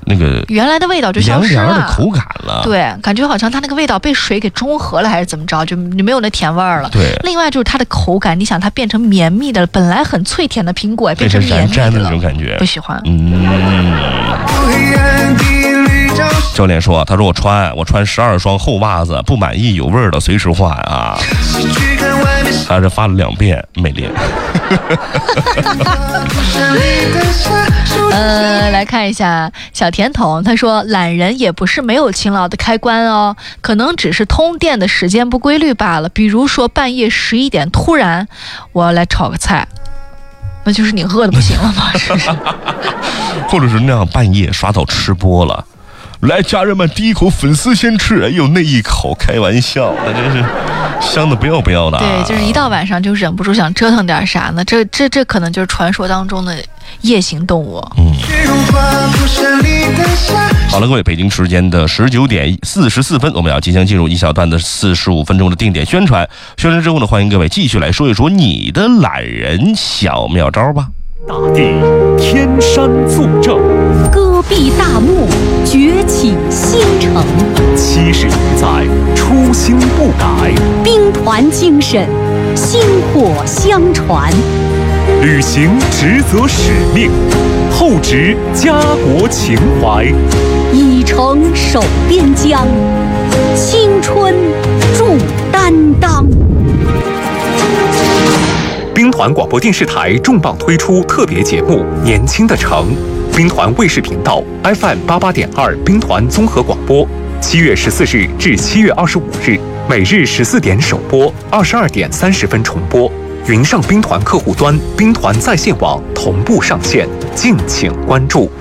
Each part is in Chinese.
那个原来的味道就消失了， 凉凉的口感了。 对，感觉好像它那个味道被水给中和了，还是怎么着，就没有那甜味儿了。 对。 另外就是它的口感，你想它变成绵密的，本来很脆甜的苹果变成绵密的那种感觉， 不喜欢。 教练说，他说我穿12双厚袜子，不满意有味儿的随时换啊。他是发了2遍没练。 来看一下小甜筒，他说懒人也不是没有勤劳的开关哦，可能只是通电的时间不规律罢了。比如说半夜11点突然我要来炒个菜，那就是你饿的不行了吗？是不是？ 或者是那样半夜刷到吃播了，来家人们第一口粉丝先吃，哎呦那一口开玩笑，那真是香的不要不要的。 对，就是一到晚上就忍不住想折腾点啥呢？这可能就是传说当中的夜行动物。 好了，各位，北京时间的19点44分，我们要即将进入一小段的45分钟的定点宣传。宣传之后呢，欢迎各位继续来说一说你的懒人小妙招吧。 大地天山作证， 戈壁大木崛起新城 ，70余载初心不改， 兵团精神薪火相传， 履行职责使命，厚植家国情怀， 以诚守边疆，青春铸担当。 兵团广播电视台重磅推出特别节目《年轻的城》，兵团卫视频道 FM88.2兵团综合广播，7月14日至7月25日，每日14点首播，22点30分重播。云上兵团客户端、兵团在线网同步上线，敬请关注。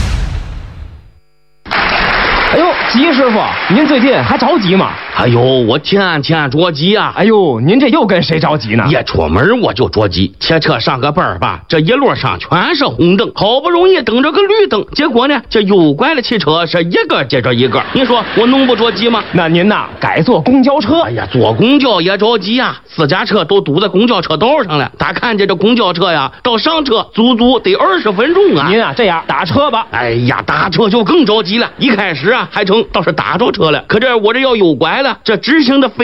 哎呦，吉师傅，您最近还着急吗？ 哎呦，我天天着急啊！ 哎呦，您这又跟谁着急呢？ 一出门我就着急，骑车上个班吧，这一路上全是红灯，好不容易等着个绿灯，结果呢，这右拐的汽车是一个接着一个。你说我能不着急吗？ 那您呐，改坐公交车。 哎呀，坐公交也着急呀，私家车都堵在公交车道上了。大看见这公交车呀，到上车足足得20分钟啊！ 您啊，这样打车吧。 哎呀，打车就更着急了。一开始啊，还成倒是打着车了，可这我这要右拐了，这直行的